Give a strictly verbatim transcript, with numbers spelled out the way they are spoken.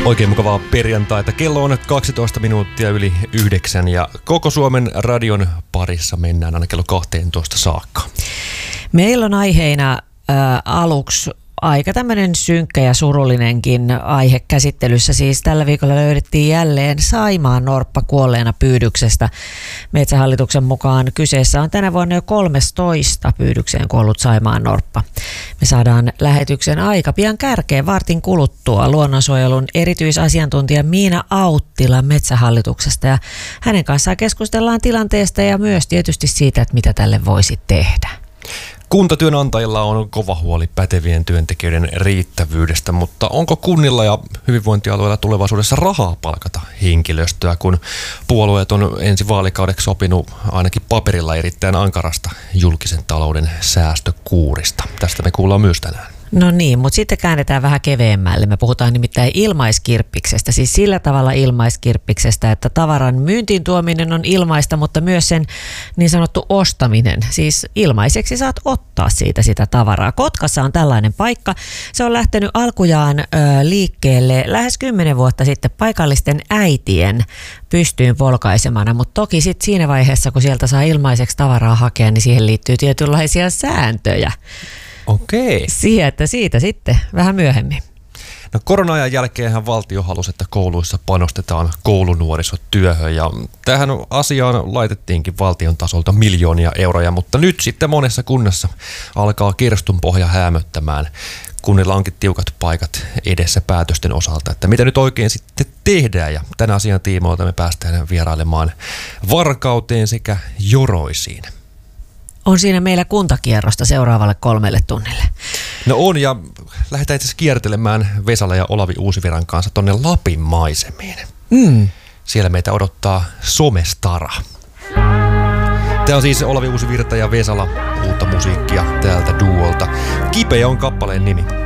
Oikein mukavaa perjantaita. Kello on kaksitoista minuuttia yli yhdeksän ja koko Suomen radion parissa mennään aina kello kahteentoista saakka. Meillä on aiheina ää, aluksi aika tämmöinen synkkä ja surullinenkin aihe käsittelyssä. Siis tällä viikolla löydettiin jälleen Saimaan norppa kuolleena pyydyksestä. Metsähallituksen mukaan kyseessä on tänä vuonna jo kolmetoista pyydykseen kuollut Saimaan norppa. Me saadaan lähetyksen aika pian kärkeen vartin kuluttua luonnonsuojelun erityisasiantuntija Miina Auttila Metsähallituksesta. Ja hänen kanssaan keskustellaan tilanteesta ja myös tietysti siitä, että mitä tälle voisi tehdä. Kuntatyönantajilla on kova huoli pätevien työntekijöiden riittävyydestä, mutta onko kunnilla ja hyvinvointialueilla tulevaisuudessa rahaa palkata henkilöstöä, kun puolueet on ensi vaalikaudeksi sopinut ainakin paperilla erittäin ankarasta julkisen talouden säästökuurista? Tästä me kuullaan myös tänään. No niin, mutta sitten käännetään vähän keveemmälle. Me puhutaan nimittäin ilmaiskirppiksestä, siis sillä tavalla ilmaiskirppiksestä, että tavaran myyntiin tuominen on ilmaista, mutta myös sen niin sanottu ostaminen. Siis ilmaiseksi saat ottaa siitä sitä tavaraa. Kotkassa on tällainen paikka. Se on lähtenyt alkujaan ö, liikkeelle lähes kymmenen vuotta sitten paikallisten äitien pystyyn polkaisemana, mutta toki sitten siinä vaiheessa, kun sieltä saa ilmaiseksi tavaraa hakea, niin siihen liittyy tietynlaisia sääntöjä. Okei. Siitä, siitä sitten vähän myöhemmin. No korona-ajan jälkeenhän valtio halusi, että kouluissa panostetaan koulunuorisotyöhön ja tähän asiaan laitettiinkin valtion tasolta miljoonia euroja, mutta nyt sitten monessa kunnassa alkaa kirstun pohja häämöttämään. Kunnilla onkin tiukat paikat edessä päätösten osalta, että mitä nyt oikein sitten tehdään, ja tämän asian tiimoilta me päästään vierailemaan Varkauteen sekä Joroisiin. On siinä meillä kuntakierrosta seuraavalle kolmelle tunnille. No on, ja lähdetään itse asiassa kiertelemään Vesala ja Olavi Uusivirran kanssa tonne Lapin maisemiin. Mm. Siellä meitä odottaa Somestara. Tämä on siis Olavi Uusivirta ja Vesala, uutta musiikkia täältä duolta. Kipeä on kappaleen nimi.